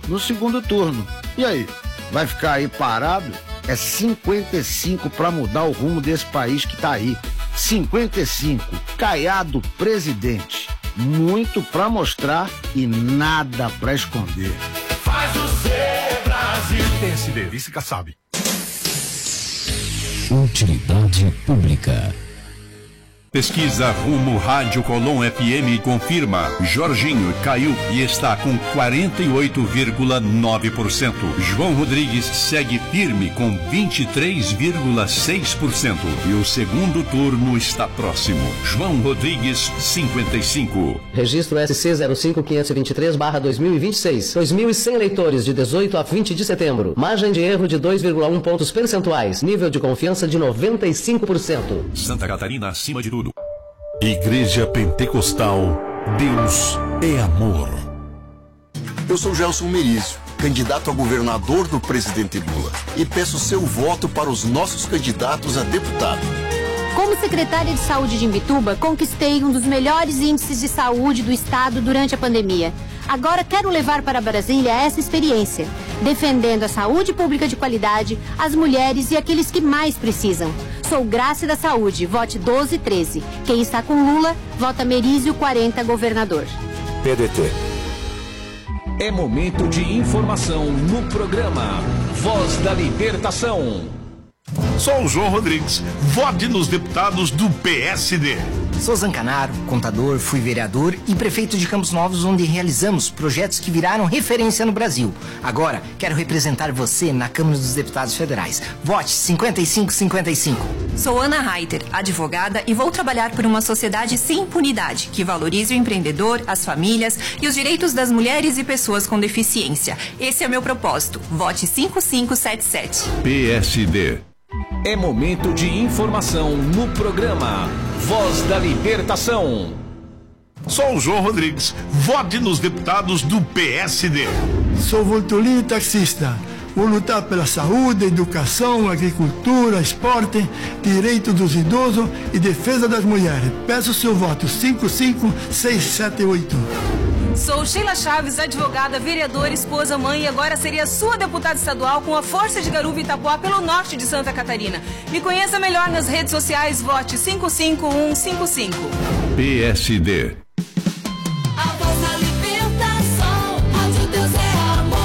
no segundo turno. E aí, vai ficar aí parado? É 55 para mudar o rumo desse país que tá aí. 55, Caiado presidente. Muito para mostrar e nada para esconder. Faz o seu Brasil. PSD, vice Kassab. Utilidade pública. Pesquisa Rumo Rádio Colom FM confirma: Jorginho caiu e está com 48,9%. João Rodrigues segue firme com 23,6%. E o segundo turno está próximo. João Rodrigues, 55. Registro SC 05523/2026. 2.100 eleitores de 18 a 20 de setembro. Margem de erro de 2,1 pontos percentuais. Nível de confiança de 95%. Santa Catarina acima de tudo. Igreja Pentecostal, Deus é amor. Eu sou Gelson Merizio, candidato a governador do presidente Lula, e peço seu voto para os nossos candidatos a deputado. Como secretária de saúde de Imbituba, conquistei um dos melhores índices de saúde do estado durante a pandemia. Agora quero levar para Brasília essa experiência, defendendo a saúde pública de qualidade, as mulheres e aqueles que mais precisam. Sou Graça da Saúde, vote 1213. Quem está com Lula, vota Merizio 40, governador. PDT. É momento de informação no programa Voz da Libertação. Sou o João Rodrigues. Vote nos deputados do PSD. Sou Zancanaro, contador, fui vereador e prefeito de Campos Novos, onde realizamos projetos que viraram referência no Brasil. Agora, quero representar você na Câmara dos Deputados Federais. Vote 5555. Sou Ana Reiter, advogada, e vou trabalhar por uma sociedade sem impunidade, que valorize o empreendedor, as famílias e os direitos das mulheres e pessoas com deficiência. Esse é meu propósito. Vote 5577. PSD. É momento de informação no programa Voz da Libertação. Sou o João Rodrigues. Vote nos deputados do PSD. Sou Voltolino, taxista. Vou lutar pela saúde, educação, agricultura, esporte, direito dos idosos e defesa das mulheres. Peço seu voto 55678. Sou Sheila Chaves, advogada, vereadora, esposa, mãe, e agora seria sua deputada estadual com a força de Garuva e Itapuá pelo norte de Santa Catarina. Me conheça melhor nas redes sociais, vote 55155. PSD. A voz da libertação, onde Deus é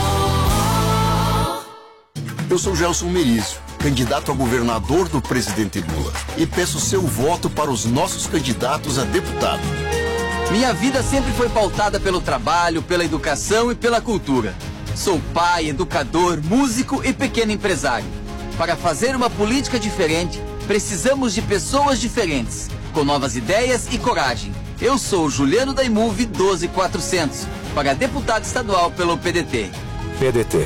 amor. Eu sou Gelson Merizio, candidato a governador do presidente Lula, e peço seu voto para os nossos candidatos a deputado. Minha vida sempre foi pautada pelo trabalho, pela educação e pela cultura. Sou pai, educador, músico e pequeno empresário. Para fazer uma política diferente, precisamos de pessoas diferentes, com novas ideias e coragem. Eu sou Juliano da Imuve 12400, para deputado estadual pelo PDT. PDT.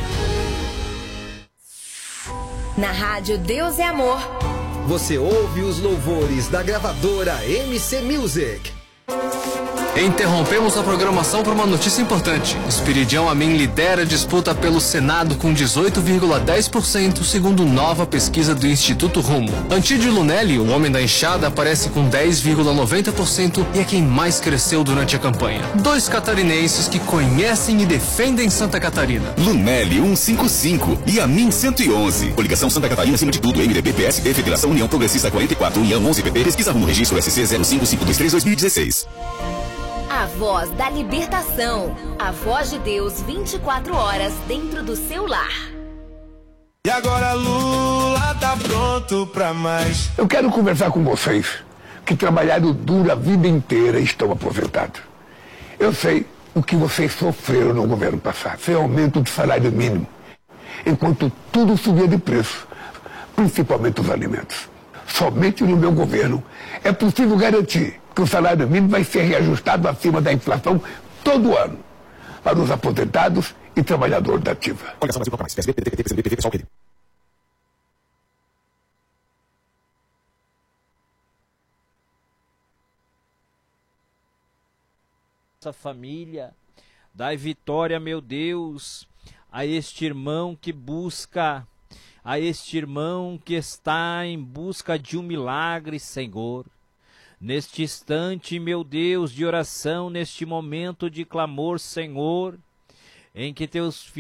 Na rádio Deus é Amor. Você ouve os louvores da gravadora MC Music. Interrompemos a programação para uma notícia importante. Espiridião Amin lidera a disputa pelo Senado com 18,10%, segundo nova pesquisa do Instituto Rumo. Antídio Lunelli, o homem da enxada, aparece com 10,90% e é quem mais cresceu durante a campanha. Dois catarinenses que conhecem e defendem Santa Catarina. Lunelli 155 e Amin 111. Coligação Santa Catarina acima de tudo. MDB, PSD, Federação União Progressista 44, União 11 PP, pesquisa Rumo, registro SC 05523-2016. A voz da libertação. A voz de Deus 24 horas dentro do seu lar. E agora Lula tá pronto pra mais. Eu quero conversar com vocês que trabalharam duro a vida inteira e estão aposentados. Eu sei o que vocês sofreram no governo passado. Sem aumento do salário mínimo. Enquanto tudo subia de preço, principalmente os alimentos. Somente no meu governo é possível garantir que o salário mínimo vai ser reajustado acima da inflação todo ano para os aposentados e trabalhadores da ativa. Nossa família, dai vitória, meu Deus, a este irmão que busca, a este irmão que está em busca de um milagre, Senhor. Neste instante, meu Deus, de oração, neste momento de clamor, Senhor, em que teus filhos